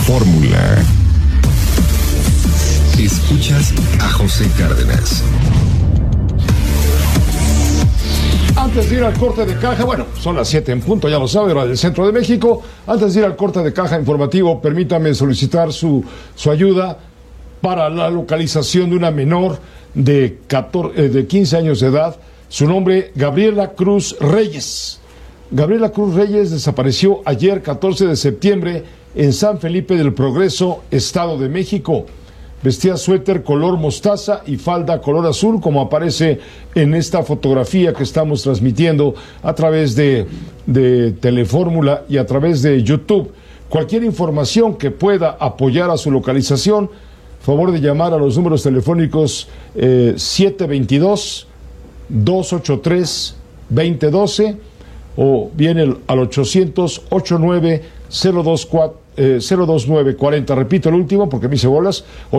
Fórmula. Escuchas a José Cárdenas. Antes de ir al corte de caja, bueno, son las 7 en punto, ya lo sabe, hora del centro de México. Antes de ir al corte de caja informativo, permítame solicitar su ayuda para la localización de una menor de 15 años de edad. Su nombre, Gabriela Cruz Reyes. Gabriela Cruz Reyes desapareció ayer, 14 de septiembre, en San Felipe del Progreso, Estado de México. Vestía suéter color mostaza y falda color azul, como aparece en esta fotografía que estamos transmitiendo a través de Telefórmula y a través de YouTube. Cualquier información que pueda apoyar a su localización, favor de llamar a los números telefónicos 722-283-2012 o bien al 800-89-02940. Repito el último porque me hice bolas.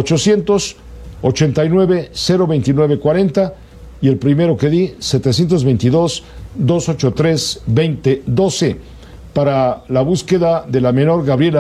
800-89-02940 y el primero que di, 722-283-2012, para la búsqueda de la menor Gabriela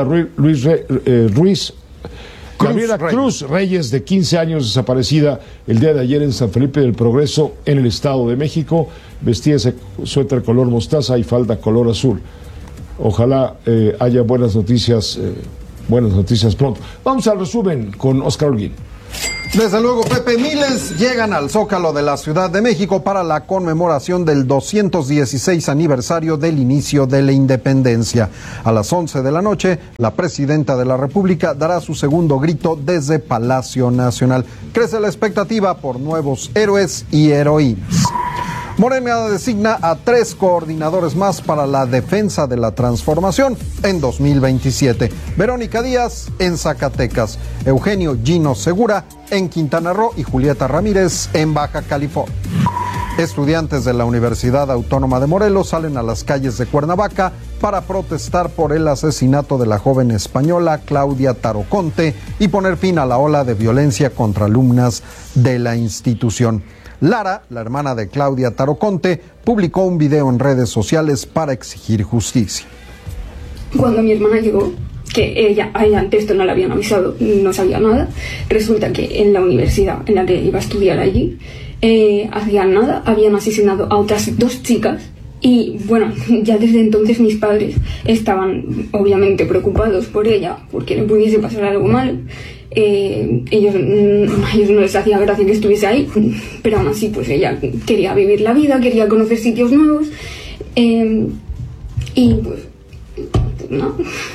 Cruz Reyes, de 15 años, desaparecida el día de ayer en San Felipe del Progreso, en el Estado de México. Vestía ese suéter color mostaza y falda color azul. Ojalá haya buenas noticias pronto. Vamos al resumen con Oscar Holguín. Desde luego, Pepe, miles llegan al Zócalo de la Ciudad de México para la conmemoración del 216 aniversario del inicio de la independencia. A las 11 de la noche, la presidenta de la República dará su segundo grito desde Palacio Nacional. Crece la expectativa por nuevos héroes y heroínas. Morena designa a 3 coordinadores más para la defensa de la transformación en 2027. Verónica Díaz en Zacatecas, Eugenio Gino Segura en Quintana Roo y Julieta Ramírez en Baja California. Estudiantes de la Universidad Autónoma de Morelos salen a las calles de Cuernavaca para protestar por el asesinato de la joven española Claudia Taroconte y poner fin a la ola de violencia contra alumnas de la institución. Lara, la hermana de Claudia Taroconte, publicó un video en redes sociales para exigir justicia. Cuando mi hermana llegó, que ella antes esto no le habían avisado, no sabía nada, resulta que en la universidad en la que iba a estudiar allí, hacía nada, habían asesinado a otras 2 chicas. Y bueno, ya desde entonces mis padres estaban obviamente preocupados por ella, porque le pudiese pasar algo malo. Ellos no les hacía gracia que estuviese ahí, pero aún así pues ella quería vivir la vida, quería conocer sitios nuevos, y pues no.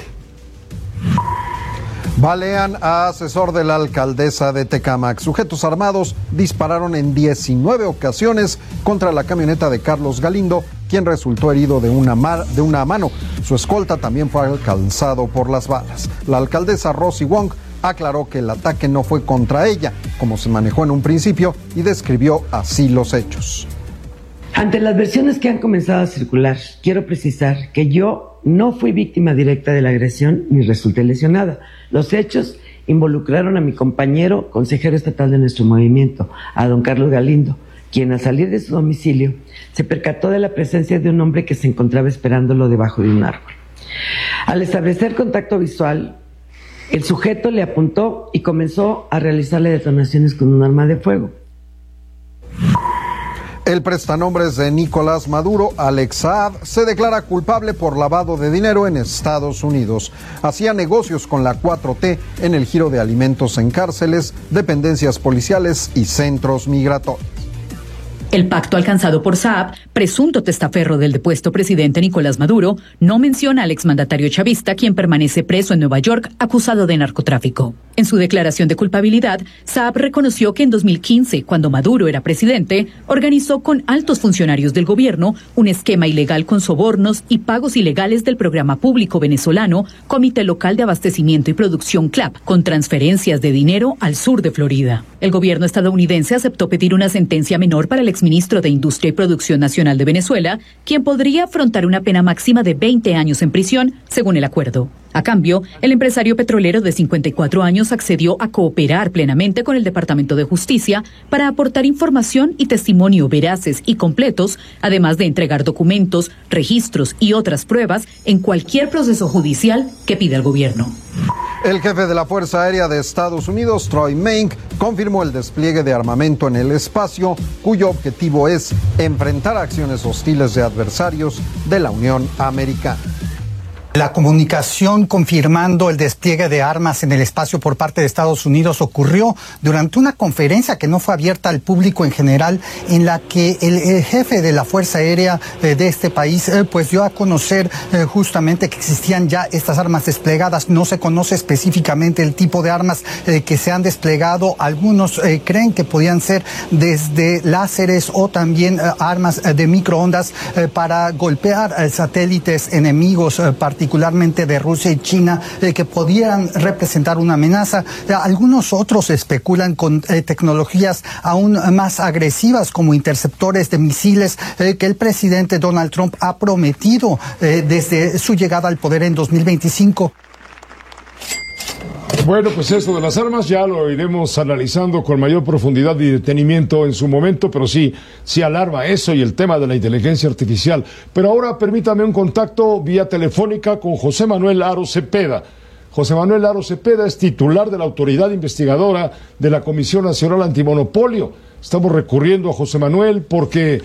Balean a asesor de la alcaldesa de Tecámac. Sujetos armados dispararon en 19 ocasiones contra la camioneta de Carlos Galindo, quien resultó herido de una mano. Su escolta también fue alcanzado por las balas. La alcaldesa Rosy Wong aclaró que el ataque no fue contra ella, como se manejó en un principio, y describió así los hechos. Ante las versiones que han comenzado a circular, quiero precisar que yo no fui víctima directa de la agresión ni resulté lesionada. Los hechos involucraron a mi compañero consejero estatal de nuestro movimiento, a don Carlos Galindo, quien al salir de su domicilio se percató de la presencia de un hombre que se encontraba esperándolo debajo de un árbol. Al establecer contacto visual, el sujeto le apuntó y comenzó a realizarle detonaciones con un arma de fuego. El prestanombres de Nicolás Maduro, Alex Saab, se declara culpable por lavado de dinero en Estados Unidos. Hacía negocios con la 4T en el giro de alimentos en cárceles, dependencias policiales y centros migratorios. El pacto alcanzado por Saab, presunto testaferro del depuesto presidente Nicolás Maduro, no menciona al exmandatario chavista, quien permanece preso en Nueva York acusado de narcotráfico. En su declaración de culpabilidad, Saab reconoció que en 2015, cuando Maduro era presidente, organizó con altos funcionarios del gobierno un esquema ilegal con sobornos y pagos ilegales del programa público venezolano Comité Local de Abastecimiento y Producción CLAP, con transferencias de dinero al sur de Florida. El gobierno estadounidense aceptó pedir una sentencia menor para el exministro de Industria y Producción Nacional de Venezuela, quien podría afrontar una pena máxima de 20 años en prisión, según el acuerdo. A cambio, el empresario petrolero de 54 años accedió a cooperar plenamente con el Departamento de Justicia para aportar información y testimonio veraces y completos, además de entregar documentos, registros y otras pruebas en cualquier proceso judicial que pida el gobierno. El jefe de la Fuerza Aérea de Estados Unidos, Troy Mink, confirmó el despliegue de armamento en el espacio, cuyo objetivo es enfrentar acciones hostiles de adversarios de la Unión Americana. La comunicación confirmando el despliegue de armas en el espacio por parte de Estados Unidos ocurrió durante una conferencia que no fue abierta al público en general, en la que el jefe de la Fuerza Aérea de este país pues dio a conocer justamente que existían ya estas armas desplegadas. No se conoce específicamente el tipo de armas que se han desplegado. Algunos creen que podían ser desde láseres o también armas de microondas para golpear satélites enemigos, particularmente de Rusia y China, que podían representar una amenaza. Algunos otros especulan con tecnologías aún más agresivas como interceptores de misiles que el presidente Donald Trump ha prometido desde su llegada al poder en 2025. Bueno, pues esto de las armas ya lo iremos analizando con mayor profundidad y detenimiento en su momento, pero sí alarma eso y el tema de la inteligencia artificial. Pero ahora permítame un contacto vía telefónica con José Manuel Haro Cepeda. José Manuel Haro Cepeda es titular de la autoridad investigadora de la Comisión Nacional Antimonopolio. Estamos recurriendo a José Manuel porque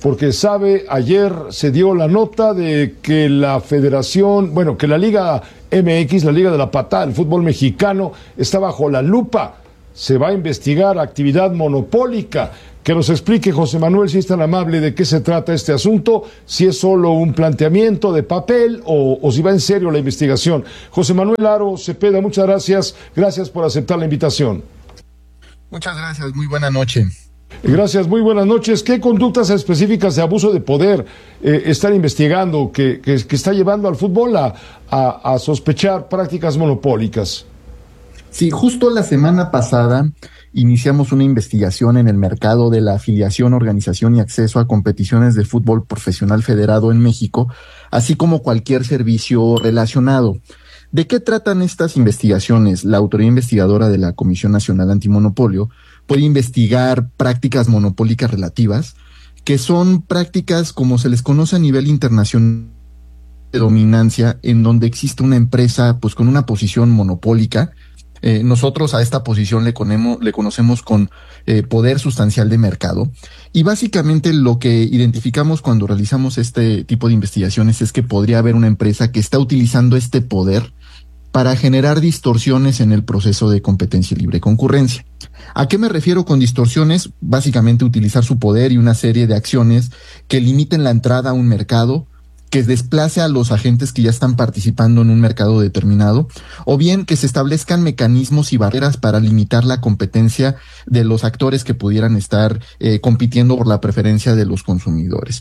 sabe, ayer se dio la nota de que la federación, que la Liga MX, la Liga de la Patada, el fútbol mexicano, está bajo la lupa. Se va a investigar actividad monopólica. Que nos explique, José Manuel, si es tan amable, de qué se trata este asunto, si es solo un planteamiento de papel o si va en serio la investigación. José Manuel Haro Cepeda, muchas gracias. Gracias por aceptar la invitación. Muchas gracias, muy buena noche. Gracias, muy buenas noches. ¿Qué conductas específicas de abuso de poder están investigando que está llevando al fútbol a sospechar prácticas monopólicas? Sí, justo la semana pasada iniciamos una investigación en el mercado de la afiliación, organización y acceso a competiciones de fútbol profesional federado en México, así como cualquier servicio relacionado. ¿De qué tratan estas investigaciones? La autoridad investigadora de la Comisión Nacional Antimonopolio puede investigar prácticas monopólicas relativas, que son prácticas como se les conoce a nivel internacional de dominancia, en donde existe una empresa pues con una posición monopólica. Nosotros a esta posición le conocemos con poder sustancial de mercado, y básicamente lo que identificamos cuando realizamos este tipo de investigaciones es que podría haber una empresa que está utilizando este poder para generar distorsiones en el proceso de competencia y libre concurrencia. ¿A qué me refiero con distorsiones? Básicamente utilizar su poder y una serie de acciones que limiten la entrada a un mercado, que desplace a los agentes que ya están participando en un mercado determinado, o bien que se establezcan mecanismos y barreras para limitar la competencia de los actores que pudieran estar compitiendo por la preferencia de los consumidores.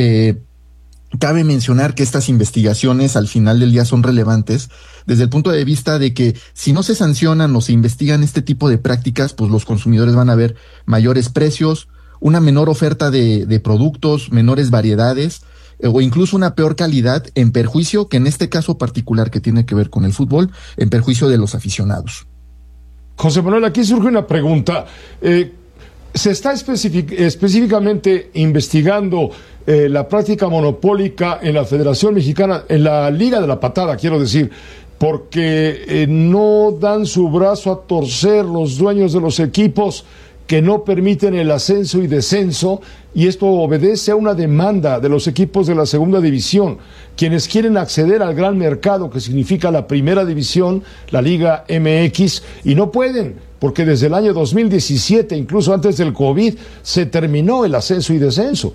Cabe mencionar que estas investigaciones al final del día son relevantes desde el punto de vista de que si no se sancionan o se investigan este tipo de prácticas, pues los consumidores van a ver mayores precios, una menor oferta de productos, menores variedades, o incluso una peor calidad, en perjuicio, que en este caso particular que tiene que ver con el fútbol, en perjuicio de los aficionados. José Manuel, aquí surge una pregunta. ¿Se está específicamente investigando la práctica monopólica en la Federación Mexicana, en la Liga de la Patada, quiero decir, porque no dan su brazo a torcer los dueños de los equipos que no permiten el ascenso y descenso, y esto obedece a una demanda de los equipos de la segunda división, quienes quieren acceder al gran mercado que significa la primera división, la Liga MX, y no pueden, porque desde el año 2017, incluso antes del COVID, se terminó el ascenso y descenso.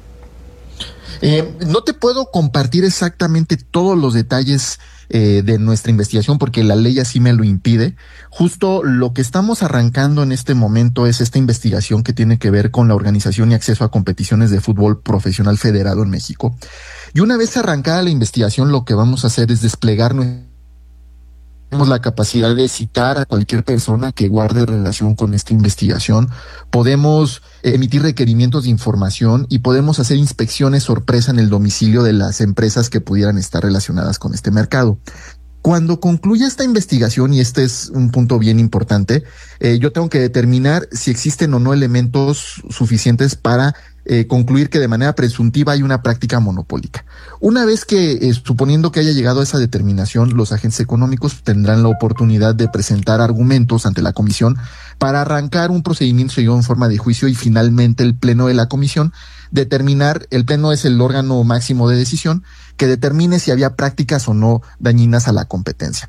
No te puedo compartir exactamente todos los detalles de nuestra investigación porque la ley así me lo impide. Justo lo que estamos arrancando en este momento es esta investigación que tiene que ver con la organización y acceso a competiciones de fútbol profesional federado en México. Y una vez arrancada la investigación, lo que vamos a hacer es desplegar tenemos la capacidad de citar a cualquier persona que guarde relación con esta investigación. Podemos emitir requerimientos de información y podemos hacer inspecciones sorpresa en el domicilio de las empresas que pudieran estar relacionadas con este mercado. Cuando concluya esta investigación, y este es un punto bien importante, yo tengo que determinar si existen o no elementos suficientes para concluir que de manera presuntiva hay una práctica monopólica. Una vez que, suponiendo que haya llegado a esa determinación, los agentes económicos tendrán la oportunidad de presentar argumentos ante la comisión para arrancar un procedimiento seguido en forma de juicio y finalmente el pleno de la comisión determinar, el pleno es el órgano máximo de decisión, que determine si había prácticas o no dañinas a la competencia.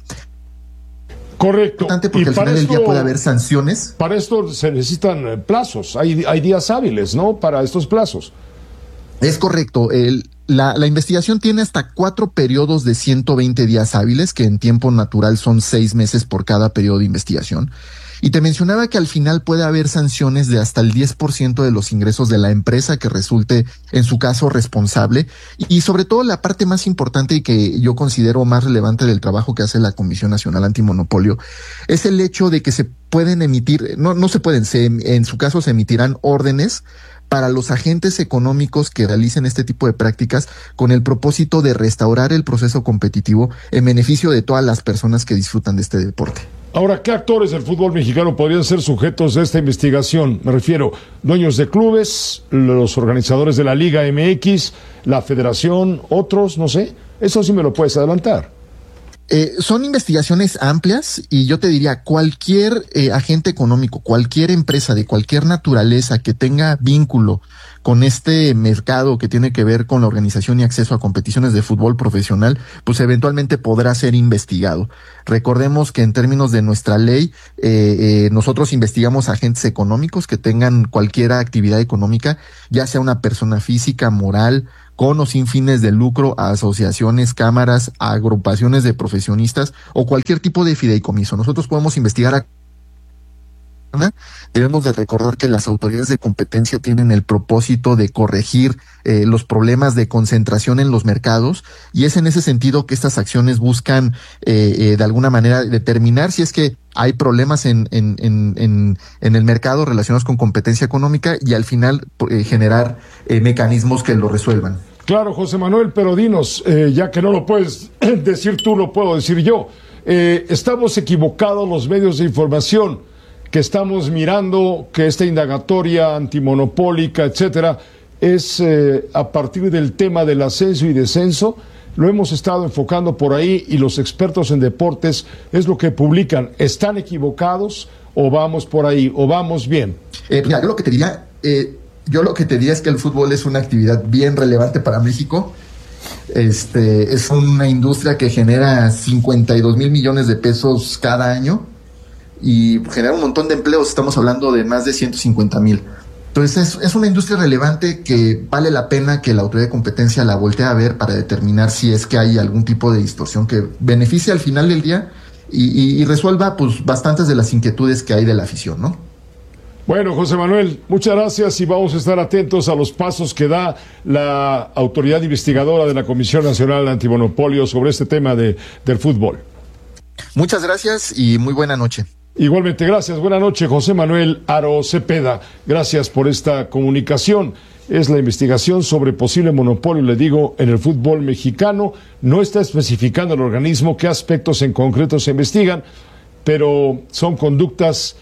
Correcto. Importante porque al final del día puede haber sanciones. Para esto se necesitan plazos, hay días hábiles, ¿no? Para estos plazos. Es correcto. La investigación tiene hasta 4 periodos de 120 días hábiles, que en tiempo natural son 6 meses por cada periodo de investigación. Y te mencionaba que al final puede haber sanciones de hasta el 10% de los ingresos de la empresa que resulte, en su caso, responsable. Y sobre todo la parte más importante y que yo considero más relevante del trabajo que hace la Comisión Nacional Antimonopolio es el hecho de que se pueden emitir, no se pueden, en su caso se emitirán órdenes para los agentes económicos que realicen este tipo de prácticas con el propósito de restaurar el proceso competitivo en beneficio de todas las personas que disfrutan de este deporte. Ahora, ¿qué actores del fútbol mexicano podrían ser sujetos de esta investigación? Me refiero, dueños de clubes, los organizadores de la Liga MX, la Federación, otros, no sé. Eso sí me lo puedes adelantar. Son investigaciones amplias y yo te diría, cualquier agente económico, cualquier empresa de cualquier naturaleza que tenga vínculo con este mercado que tiene que ver con la organización y acceso a competiciones de fútbol profesional, pues eventualmente podrá ser investigado. Recordemos que en términos de nuestra ley, nosotros investigamos agentes económicos que tengan cualquier actividad económica, ya sea una persona física, moral, con o sin fines de lucro, a asociaciones, cámaras, a agrupaciones de profesionistas o cualquier tipo de fideicomiso. Nosotros podemos investigar debemos de recordar que las autoridades de competencia tienen el propósito de corregir los problemas de concentración en los mercados, y es en ese sentido que estas acciones buscan de alguna manera determinar si es que hay problemas en el mercado relacionados con competencia económica y al final generar mecanismos que lo resuelvan. Claro, José Manuel, pero dinos, ya que no lo puedes decir tú, lo puedo decir yo. Estamos equivocados los medios de información que estamos mirando que esta indagatoria antimonopólica, etcétera, es a partir del tema del ascenso y descenso. Lo hemos estado enfocando por ahí y los expertos en deportes es lo que publican. ¿Están equivocados o vamos por ahí o vamos bien? Mira, yo lo que te diría es que el fútbol es una actividad bien relevante para México. Es una industria que genera 52 mil millones de pesos cada año y genera un montón de empleos. Estamos hablando de más de 150 mil. Entonces es una industria relevante que vale la pena que la autoridad de competencia la voltee a ver para determinar si es que hay algún tipo de distorsión que beneficie al final del día y resuelva pues bastantes de las inquietudes que hay de la afición, ¿no? Bueno, José Manuel, muchas gracias y vamos a estar atentos a los pasos que da la autoridad investigadora de la Comisión Nacional Antimonopolio sobre este tema del fútbol. Muchas gracias y muy buena noche. Igualmente, gracias. Buenas noches, José Manuel Haro Cepeda. Gracias por esta comunicación. Es la investigación sobre posible monopolio, le digo, en el fútbol mexicano. No está especificando el organismo qué aspectos en concreto se investigan, pero son conductas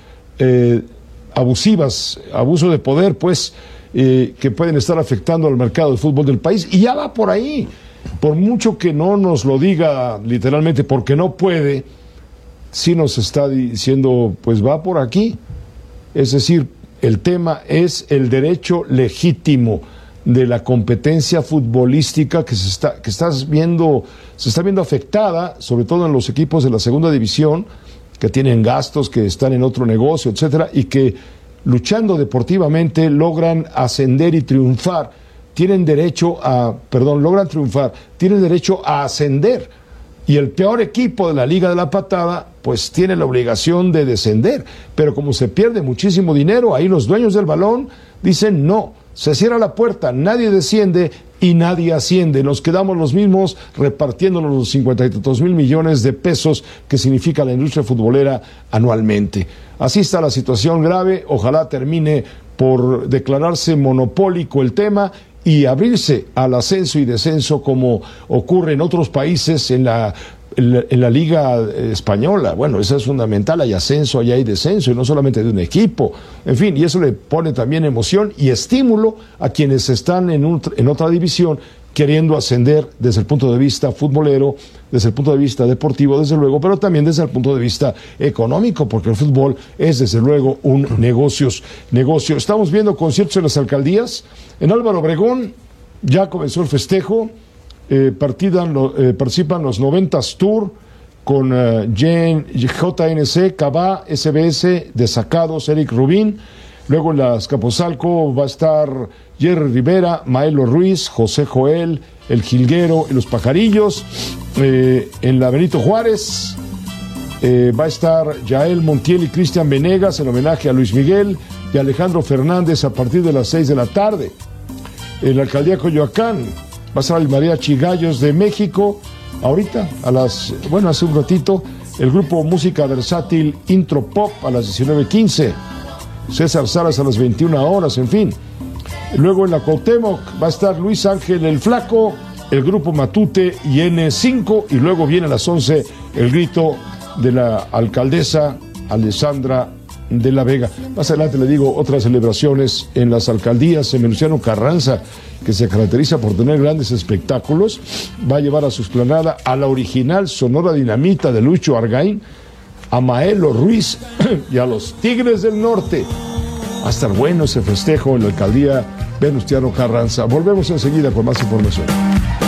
abusivas, abuso de poder, pues, que pueden estar afectando al mercado del fútbol del país. Y ya va por ahí. Por mucho que no nos lo diga literalmente, porque no puede, sí nos está diciendo, pues va por aquí. Es decir, el tema es el derecho legítimo de la competencia futbolística que se está viendo afectada, sobre todo en los equipos de la segunda división, que tienen gastos, que están en otro negocio, etcétera, y que luchando deportivamente logran ascender y triunfar. Tienen derecho a ascender. Y el peor equipo de la Liga de la Patada, pues tiene la obligación de descender. Pero como se pierde muchísimo dinero, ahí los dueños del balón dicen no, se cierra la puerta, nadie desciende y nadie asciende. Nos quedamos los mismos repartiéndonos los 52 mil millones de pesos que significa la industria futbolera anualmente. Así está la situación grave, ojalá termine por declararse monopólico el tema y abrirse al ascenso y descenso como ocurre en otros países, en la en la Liga Española. Bueno, eso es fundamental, hay ascenso, hay descenso, y no solamente de un equipo. En fin, y eso le pone también emoción y estímulo a quienes están en otra división, queriendo ascender desde el punto de vista futbolero, desde el punto de vista deportivo, desde luego, pero también desde el punto de vista económico, porque el fútbol es desde luego un negocio. Estamos viendo conciertos en las alcaldías. En Álvaro Obregón ya comenzó el festejo, participan los 90s Tour con JNC, Cabá, SBS, Desacados, Eric Rubín. Luego en la Azcapotzalco va a estar Jerry Rivera, Maelo Ruiz, José Joel, El Jilguero y Los Pajarillos. En la Benito Juárez va a estar Yael Montiel y Cristian Venegas en homenaje a Luis Miguel y Alejandro Fernández a partir de las 6 de la tarde. En la alcaldía Coyoacán va a estar el Mariachi Gallos de México. Ahorita, hace un ratito, el grupo Música Versátil Intro Pop a las 19:15. César Salas a las 21 horas, en fin. Luego en la Cuauhtémoc va a estar Luis Ángel el Flaco, el grupo Matute y N5, y luego viene a las 11 el grito de la alcaldesa Alessandra de la Vega. Más adelante le digo otras celebraciones en las alcaldías. En Venustiano Carranza, que se caracteriza por tener grandes espectáculos, va a llevar a su explanada a la original Sonora Dinamita de Lucho Argaín, a Maelo Ruiz y a los Tigres del Norte. Va a estar bueno ese festejo en la alcaldía Venustiano Carranza. Volvemos enseguida con más información.